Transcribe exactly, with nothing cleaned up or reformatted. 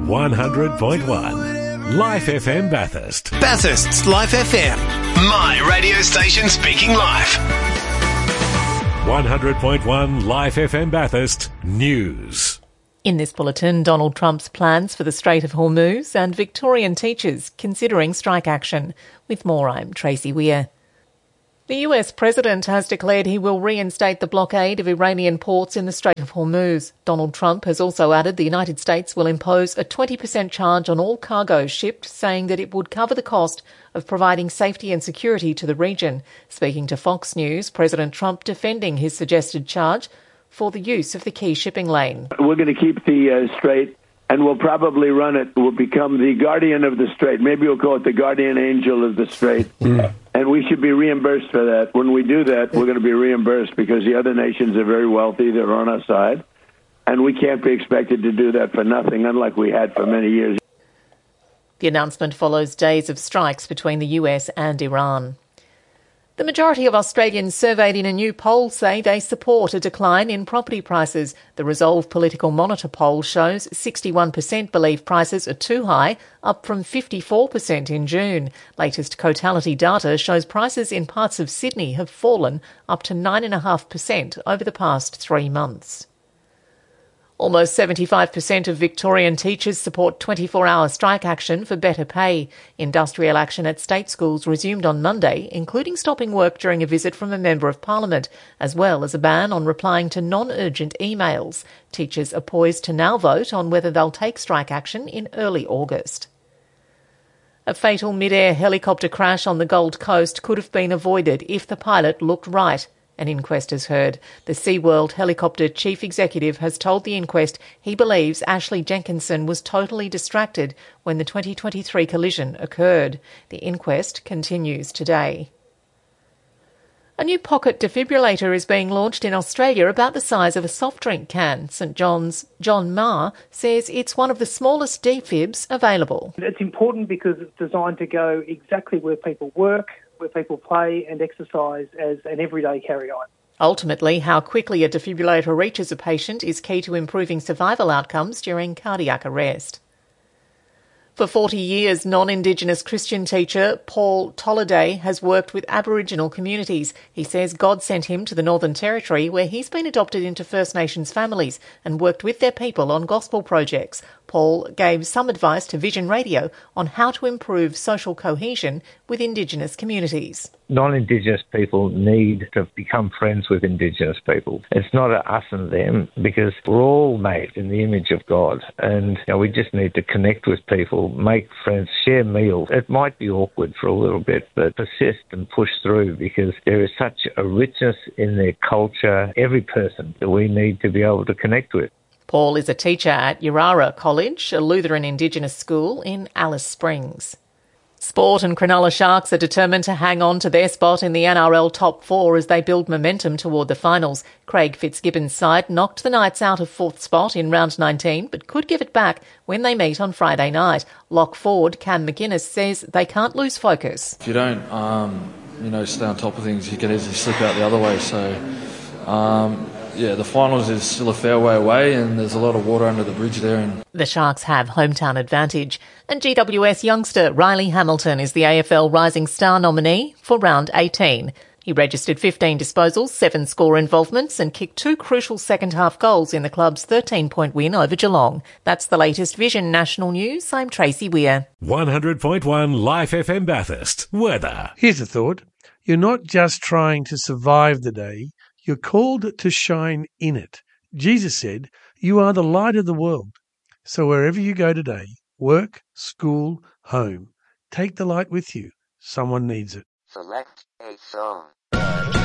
one hundred point one Life F M Bathurst. Bathurst's Life F M. My radio station speaking live. one hundred point one Life F M Bathurst News. In this bulletin, Donald Trump's plans for the Strait of Hormuz and Victorian teachers considering strike action. With more, I'm Tracy Weir. The U S president has declared he will reinstate the blockade of Iranian ports in the Strait of Hormuz. Donald Trump has also added the United States will impose a twenty percent charge on all cargo shipped, saying that it would cover the cost of providing safety and security to the region. Speaking to Fox News, President Trump defending his suggested charge for the use of the key shipping lane. We're going to keep the uh, strait, and we'll probably run it. We'll become the guardian of the strait. Maybe we'll call it the guardian angel of the strait. Mm. And we should be reimbursed for that. When we do that, we're going to be reimbursed because the other nations are very wealthy. They're on our side. And we can't be expected to do that for nothing, unlike we had for many years. The announcement follows days of strikes between the U S and Iran. The majority of Australians surveyed in a new poll say they support a decline in property prices. The Resolve Political Monitor poll shows sixty-one percent believe prices are too high, up from fifty-four percent in June. Latest Cotality data shows prices in parts of Sydney have fallen up to nine point five percent over the past three months. Almost seventy-five percent of Victorian teachers support twenty-four hour strike action for better pay. Industrial action at state schools resumed on Monday, including stopping work during a visit from a Member of Parliament, as well as a ban on replying to non-urgent emails. Teachers are poised to now vote on whether they'll take strike action in early August. A fatal mid-air helicopter crash on the Gold Coast could have been avoided if the pilot looked right. An inquest has heard. The SeaWorld helicopter chief executive has told the inquest he believes Ashley Jenkinson was totally distracted when the twenty twenty-three collision occurred. The inquest continues today. A new pocket defibrillator is being launched in Australia about the size of a soft drink can. St John's John Marr says it's one of the smallest defibs available. It's important because it's designed to go exactly where people work, where people play and exercise as an everyday carry-on. Ultimately, how quickly a defibrillator reaches a patient is key to improving survival outcomes during cardiac arrest. For forty years, non-Indigenous Christian teacher Paul Tolliday has worked with Aboriginal communities. He says God sent him to the Northern Territory, where he's been adopted into First Nations families and worked with their people on gospel projects. Paul gave some advice to Vision Radio on how to improve social cohesion with Indigenous communities. Non-Indigenous people need to become friends with Indigenous people. It's not a us and them, because we're all made in the image of God, and you know, we just need to connect with people, make friends, share meals. It might be awkward for a little bit, but persist and push through, because there is such a richness in their culture, every person, that we need to be able to connect with. Paul is a teacher at Urara College, a Lutheran Indigenous school in Alice Springs. Sport and Cronulla Sharks are determined to hang on to their spot in the N R L top four as they build momentum toward the finals. Craig Fitzgibbon's side knocked the Knights out of fourth spot in round nineteen, but could give it back when they meet on Friday night. Lock forward Cam McInnes says they can't lose focus. If you don't, um, you know, stay on top of things, you can easily slip out the other way. So, um, yeah, the finals is still a fair way away, and there's a lot of water under the bridge there. And the Sharks have hometown advantage. And G W S youngster Riley Hamilton is the A F L Rising Star nominee for round eighteen. He registered fifteen disposals, seven score involvements, and kicked two crucial second-half goals in the club's thirteen-point win over Geelong. That's the latest Vision National News. I'm Tracy Weir. one hundred point one Life F M Bathurst. Weather. Here's a thought. You're not just trying to survive the day. You're called to shine in it. Jesus said, "You are the light of the world." So wherever you go today, work, school, home, take the light with you. Someone needs it. Select a song.